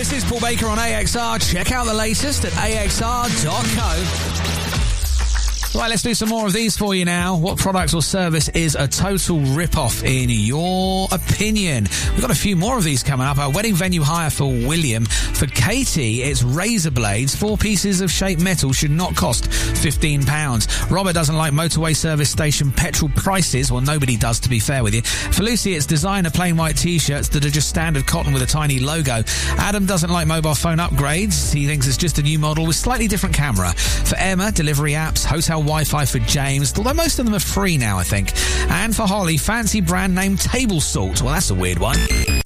This is Paul Baker on AXR. Check out the latest at axr.co. Right, let's do some more of these for you now. What product or service is a total rip-off in your opinion? We've got a few more of these coming up. Our wedding venue hire for William. For Katie, it's razor blades. 4 pieces of shaped metal should not cost £15. Robert doesn't like motorway service station petrol prices. Well, nobody does, to be fair with you. For Lucy, it's designer plain white T-shirts that are just standard cotton with a tiny logo. Adam doesn't like mobile phone upgrades. He thinks it's just a new model with slightly different camera. For Emma, delivery apps, hotel Wi-Fi for James, although most of them are free now, I think. And for Holly, fancy brand name table salt. Well, that's a weird one.